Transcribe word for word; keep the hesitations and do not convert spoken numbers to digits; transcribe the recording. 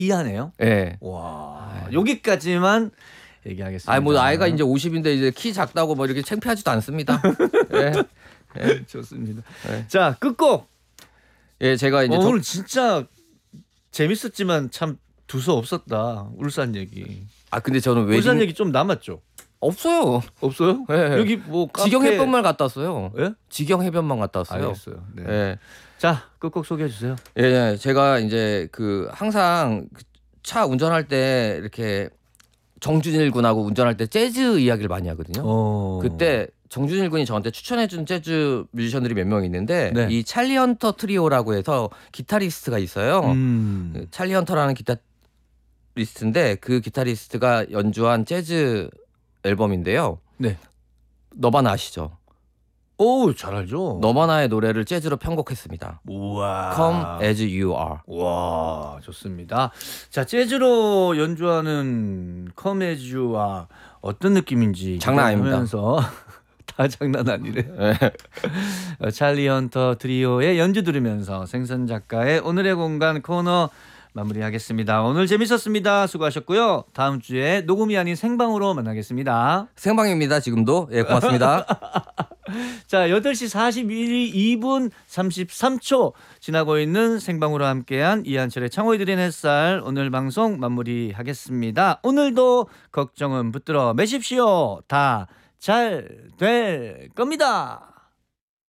이하네요. 예. 와, 여기까지만 얘기하겠습니다. 아, 뭐 아이가 이제 오십인데 이제 키 작다고 뭐 이렇게 창피하지도 않습니다. 예. 예, 좋습니다. 예. 자, 끝곡. 예, 제가 이제 어, 저- 오늘 진짜 재밌었지만 참 두서 없었다. 울산 얘기. 아 근데 저는 웨딩 울산 얘기 좀 남았죠? 없어요. 없어요? 예. 여기 뭐 카페... 지경 해변만 갔다 왔어요. 예? 지경 해변만 갔다 왔어요. 알겠어요. 네. 예. 자, 끝곡 소개해 주세요. 예, 제가 이제 그 항상 차 운전할 때 이렇게 정준일 군하고 운전할 때 재즈 이야기를 많이 하거든요. 어... 그때 정준일 군이 저한테 추천해준 재즈 뮤지션들이 몇 명 있는데 네. 이 찰리 헌터 트리오라고 해서 기타리스트가 있어요. 음... 그 찰리 헌터라는 기타리스트인데 그 기타리스트가 연주한 재즈 앨범인데요. 네. 너바나 아시죠? 오, 잘 알죠. 너바나의 노래를 재즈로 편곡했습니다. 우와. Come as you are. 와, 좋습니다. 자, 재즈로 연주하는 Come as you are 어떤 느낌인지 장난 아닙니다. 하면서 다 장난 아니래. 예. 어, 찰리 헌터 트리오의 연주 들으면서 생선 작가의 오늘의 공간 코너 마무리하겠습니다. 오늘 재밌었습니다. 수고하셨고요. 다음 주에 녹음이 아닌 생방으로 만나겠습니다. 생방입니다. 지금도. 예, 고맙습니다. 자, 여덟 시 사십이 분 삼십삼 초 지나고 있는 생방으로 함께한 이한철의 창호이 드린 햇살 오늘 방송 마무리하겠습니다. 오늘도 걱정은 붙들어 매십시오. 다 잘 될 겁니다.